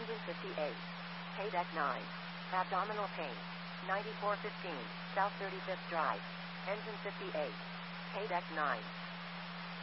Engine 58. K-Deck 9. Abdominal pain. 9415, South 35th Drive. Engine 58. K-Deck 9.